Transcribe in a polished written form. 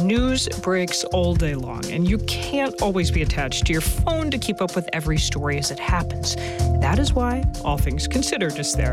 News breaks all day long, and you can't always be attached to your phone to keep up with every story as it happens. That is why All Things Considered is there.